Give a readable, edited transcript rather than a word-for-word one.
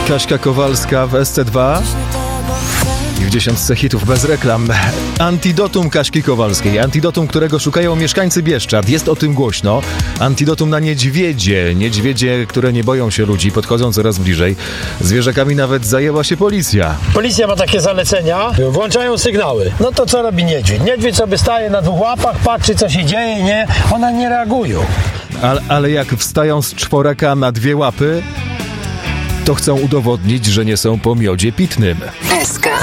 Kaśka Kowalska w SC2 i w 10 hitów bez reklam. Antidotum Kaśki Kowalskiej. Antidotum, którego szukają mieszkańcy Bieszczad. Jest o tym głośno. Antidotum na niedźwiedzie. Niedźwiedzie, które nie boją się ludzi, podchodzą coraz bliżej. Zwierzakami nawet zajęła się policja. Policja ma takie zalecenia, włączają sygnały. No to co robi niedźwiedź? Niedźwiedź sobie staje na 2 łapach, patrzy co się dzieje, nie? One nie reagują. Ale jak wstają z czworaka na 2 łapy, to chcą udowodnić, że nie są po miodzie pitnym. SK.